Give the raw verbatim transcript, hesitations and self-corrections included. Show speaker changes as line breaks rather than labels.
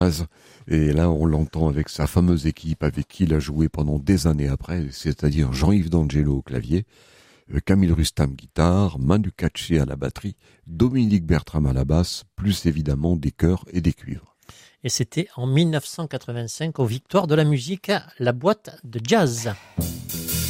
Et là, on l'entend avec sa fameuse équipe avec qui il a joué pendant des années après, c'est-à-dire Jean-Yves D'Angelo au clavier, Camille Rustam guitare, Manu Katché à la batterie, Dominique Bertram à la basse, plus évidemment des chœurs et des cuivres.
Et c'était en mille neuf cent quatre-vingt-cinq aux Victoires de la musique, la boîte de jazz.